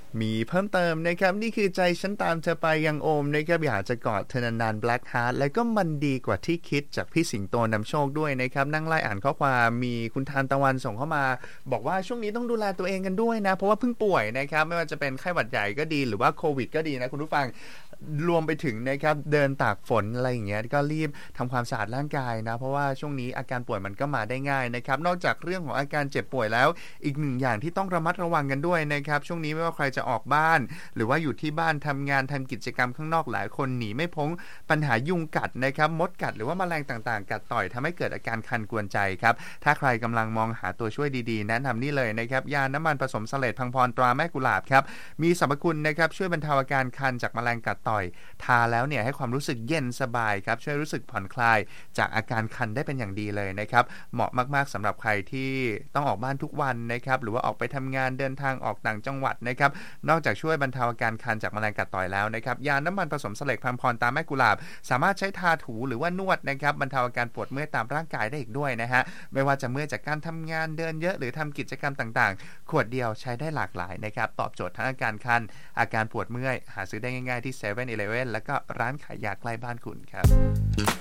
มีเพิ่มเติมนะครับนี่คือใจฉันตามเธอไปยังโอมนะครับอยากจะกอดเธอนานๆ Black Heart และก็มันดีกว่าที่คิดจากพี่สิงโตนำโชคด้วยนะครับนั่งไล่อ่านข้อความมีคุณทานตะวันส่งเข้ามาบอกว่าช่วงนี้ต้องดูแลตัวเองกันด้วยนะเพราะว่าเพิ่งป่วยนะครับไม่ว่าจะเป็นไข้หวัดใหญ่ก็ดีหรือว่าโควิดก็ดีนะคุณผู้ฟังรวมไปถึงนะครับเดินตากฝนอะไรอย่างเงี้ยก็รีบทำความสะอาดร่างกายนะเพราะว่าช่วงนี้อาการป่วยมันก็มาได้ง่ายนะครับนอกจากเรื่องของอาการเจ็บป่วยแล้วอีกหนึ่งอย่างที่ต้องระมัดระวังกันด้วยนะครับช่วงนี้ไม่ว่าใครจะออกบ้านหรือว่าอยู่ที่บ้านทำงานทำกิจกรรมข้างนอกหลายคนหนีไม่พ้นปัญหายุงกัดนะครับมดกัดหรือว่าแมลงต่างๆกัดต่อยทำให้เกิดอาการคันกวนใจครับถ้าใครกำลังมองหาตัวช่วยดีๆแนะนำนี่เลยนะครับยาน้ำมันผสมเสลดพังพรตราแม่กุหลาบครับมีสรรพคุณนะครับช่วยบรรเทาอาการคันจากแมลงกัดต่อยทาแล้วเนี่ยให้ความรู้สึกเย็นสบายครับช่วยรู้สึกผ่อนคลายจากอาการคันได้เป็นอย่างดีเลยนะครับเหมาะมากๆสำหรับใครที่ต้องออกบ้านทุกวันนะครับหรือว่าออกไปทำงานเดินทางออกต่างจังหวัดนะครับนอกจากช่วยบรรเทาอาการคันจากแมลงกัดต่อยแล้วนะครับยาน้ำมันผสมเสลดพังพรตราแม่กุหลาบสามารถใช้ทาถูหรือว่านวดนะครับบรรเทาอาการปวดเมื่อยตามร่างกายได้อีกด้วยนะฮะไม่ว่าจะเมื่อยจากการทำงานเดินเยอะหรือทำกิจกรรมต่างๆขวดเดียวใช้ได้หลากหลายนะครับตอบโจทย์ทั้งอาการคันอาการปวดเมื่อยหาซื้อได้ง่ายๆที่ 7-Eleven แล้วก็ร้านขายยาใกล้บ้านคุณครับ